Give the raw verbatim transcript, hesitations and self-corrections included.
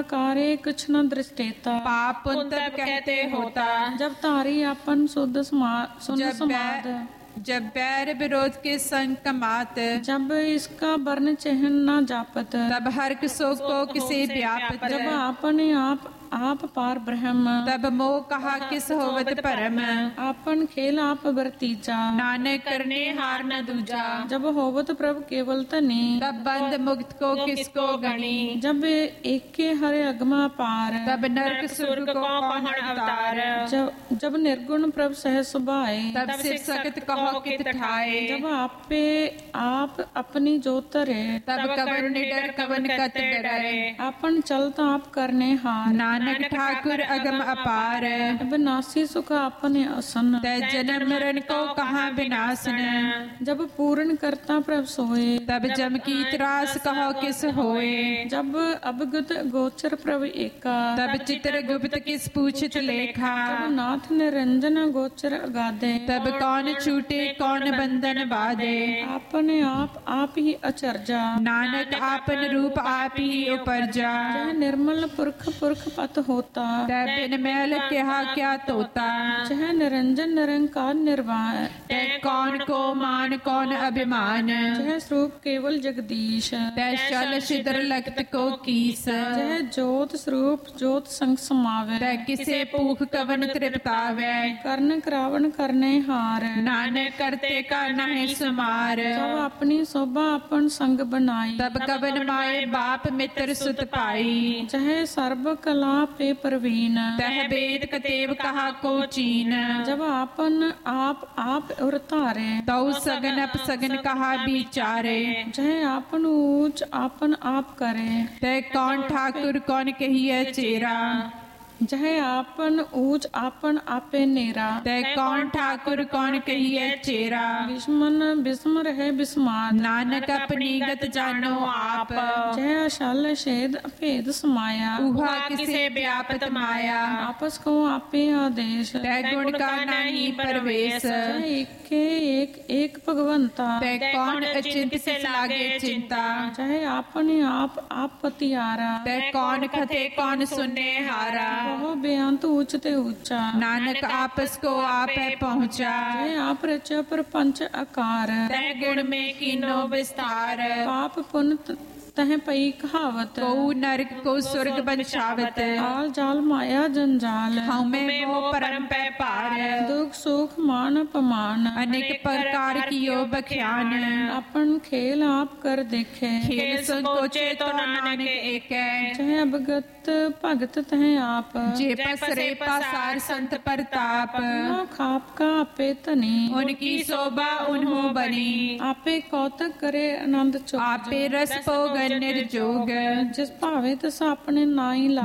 कारे कुछ न दृष्टेता। पाप पुण्य तब कहते होता। जब तारी अपन शुद्ध समा- सुन जब समाद। बै- जब बैर विरोध के संग कमात। जब इसका वर्ण चिन्ह न जापत। तब हर्क शोक को किसे व्यापत। जब अपने आप आप पार ब्रह्म। तब मोह कहा किस होवत परम। आपन खेल आप वर्तीजा। नानक करने हार न दूजा। जब होवत प्रभु केवल तने। तब बंद मुक्त को किसको गणी। जब एक के हरे अगमा पार। तब नरक सुर को कौन अवतार। जब जब निर्गुण प्रभु सह सुभाए। तब सिर सकत कहो कित ठाए। जब आपे आप अपनी जोतरे। तब कवन निडर कवन कत डरे। आपन चलता आप करने हार। नानक ठाकुर अगम अपार। अब नासी सुख अपने असन। तै जन्म मरण को कहाँ विनाशन। जब पूर्ण करता प्रभु सोए। तब जम की त्रास कहो किस होए। जब अवगत गोचर प्रभु एका। तब चित्र गुप्त किस पूछत लेखा। जब नाथ निरंजन गोचर अगाधे। तब कौन छूटे कौन बंधन बाधे। अपने आप आप ही अचरजा। नानक आपन रूप आप ही उपरजा। जह निर्मल पुरख पुरख पत होता। तै बिन मैल कहा क्या तोता। जह निरंजन निरंकार निर्वाण। तै कौन को मान कौन अभिमान। जह स्वरूप केवल जगदीश। तै शल छिद्र लखत को कीस। जह जोत स्वरूप जोत संग समावे। तै किसे पूख कवन तृप्तावे। कर्ण करावण करने हार। नानक करते का नहीं सुमार। जब अपनी शोभा अपन संग बनाई। तब कवन माए बाप मित्र सुत पाई। जह सर्व कला पे प्रवीण। तह वेद कतेव कहा को चीन। जब आपन आप आप और तारे। तौ सगन अप सगन कहा विचारे। जह आपन ऊंच आपन आप करे। तै कौन ठाकुर कौन कहिए चेरा। जह आपन ऊंच आपन आपे नेरा। तै कौन ठाकुर कौन कहिए चेरा। विस्मन विस्म रहे विस्माद। नानक अपनी गत जानो आप। जह अशल छेद अभेद समाया। उहा किसे व्यापत माया। आपस को आपे आदेश। तै गुण का नहीं परवेश। जह एक के एक एक भगवंता। तै कौन अचिंत से लागे चिंता। चाहे अपने आप आप पतियारा। तै कौन कथे कौन सुनने हारा। कहो बेअंत ऊंच ते ऊंचा। नानक आपस को आप है पहुँचा। जय आप रचा प्रपंच आकार। तै गुण में कीनो विस्तार। पाप पुण्य तह पई कहावत। को नरक को स्वर्ग बंशावत। आल जाल माया जंजाल। हमें वो परम पै पार। दुख सुख मान अपमान। अनेक प्रकार कियो बख्यान। अपन खेल आप कर देखे। खेल संकोचे तो नानक एक। चाहे अवगत भगत तह आप। जे पसरे पासार संत प्रताप। खाप का आपे तनी। उनकी शोभा उन्हों बनी। आपे कौतक करे आनंद चोक। आपे रस पोग निर्जोग। जिस भावे तस अपने नाई ला।